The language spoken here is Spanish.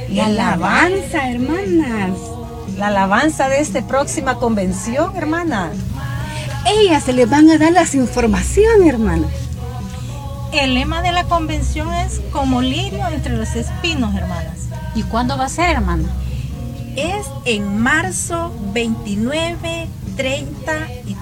La alabanza, hermanas. La alabanza de esta próxima convención, hermana. Ellas se les van a dar las informaciones, hermanas. El lema de la convención es como lirio entre los espinos, hermanas. ¿Y cuándo va a ser, hermana? Es en marzo 29, 30 y